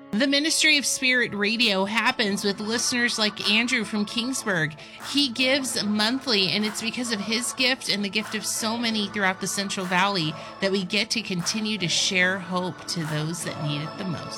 The Ministry of Spirit Radio happens with listeners like Andrew from Kingsburg. He gives monthly, and it's because of his gift and the gift of so many throughout the Central Valley that we get to continue to share hope to those that need it the most.